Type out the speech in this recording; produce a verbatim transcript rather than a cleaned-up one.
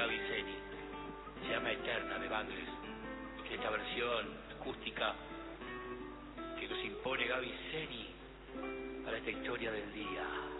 Gaby Zeni. Se llama Eterna de Bangles. Esta versión acústica que nos impone Gaby Zeni para esta historia del día.